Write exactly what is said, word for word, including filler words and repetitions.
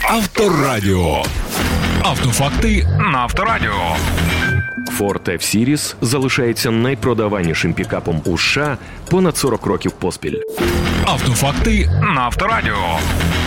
Авторадіо. Автофакти на Авторадіо. Ford F-Series залишається найпродаванішим пікапом у США понад сорок років поспіль. Автофакти на Авторадіо.